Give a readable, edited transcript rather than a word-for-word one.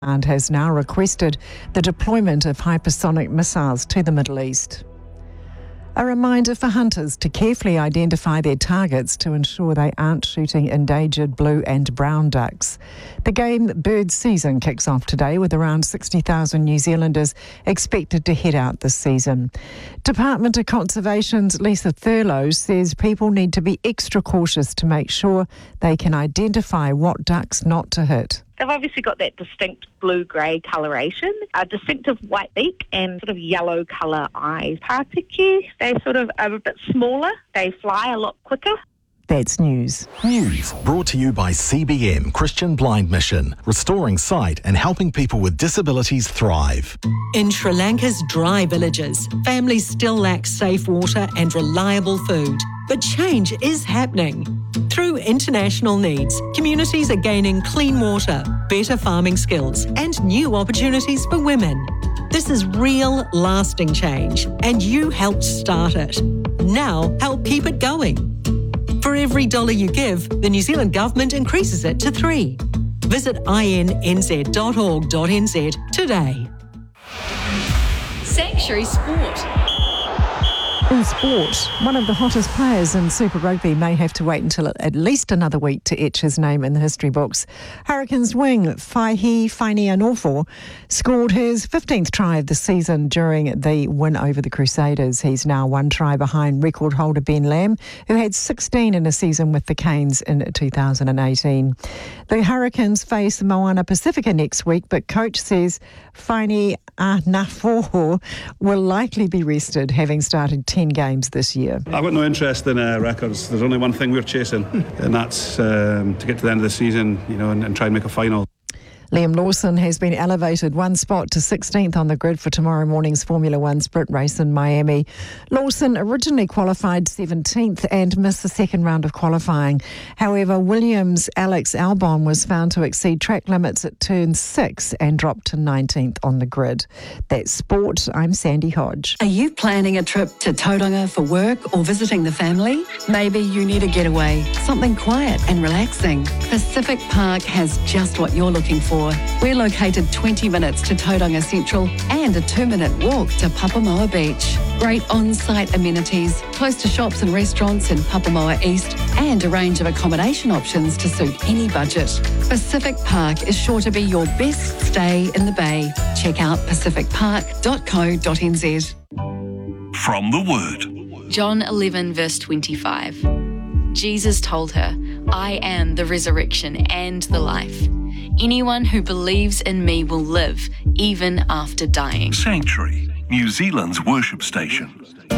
and has now requested the deployment of hypersonic missiles to the Middle East. A reminder for hunters to carefully identify their targets to ensure they aren't shooting endangered blue and brown ducks. The game bird season kicks off today with around 60,000 New Zealanders expected to head out this season. Department of Conservation's Lisa Thurlow says people need to be extra cautious to make sure they can identify what ducks not to hit. They've obviously got that distinct blue-grey coloration, a distinctive white beak and sort of yellow colour eyes. Particue, they sort of are a bit smaller. They fly a lot quicker. That's news. News brought to you by CBM Christian Blind Mission, restoring sight and helping people with disabilities thrive. In Sri Lanka's dry villages, families still lack safe water and reliable food. But change is happening. Through international needs, communities are gaining clean water, better farming skills, and new opportunities for women. This is real, lasting change, and you helped start it. Now, help keep it going. For every $1 you give, the New Zealand Government increases it to 3. Visit innz.org.nz today. Sanctuary Sport. In sport, one of the hottest players in Super Rugby may have to wait until at least another week to etch his name in the history books. Hurricanes wing Faihi Fainianofo scored his 15th try of the season during the win over the Crusaders. He's now 1 try behind record holder Ben Lamb, who had 16 in a season with the Canes in 2018. The Hurricanes face Moana Pacifica next week, but coach says Fainianofo will likely be rested, having started 10 games this year. I've got no interest in records. There's only one thing we're chasing, and that's to get to the end of the season, and try and make a final. Liam Lawson has been elevated 1 spot to 16th on the grid for tomorrow morning's Formula One sprint race in Miami. Lawson originally qualified 17th and missed the second round of qualifying. However, Williams' Alex Albon was found to exceed track limits at turn 6 and dropped to 19th on the grid. That's sport. I'm Sandy Hodge. Are you planning a trip to Tauranga for work or visiting the family? Maybe you need a getaway, something quiet and relaxing. Pacific Park has just what you're looking for. We're located 20 minutes to Tauranga Central and a 2-minute walk to Papamoa Beach. Great on-site amenities, close to shops and restaurants in Papamoa East, and a range of accommodation options to suit any budget. Pacific Park is sure to be your best stay in the Bay. Check out pacificpark.co.nz. From the Word. John 11 verse 25. Jesus told her, I am the resurrection and the life. Anyone who believes in me will live, even after dying. Sanctuary, New Zealand's worship station.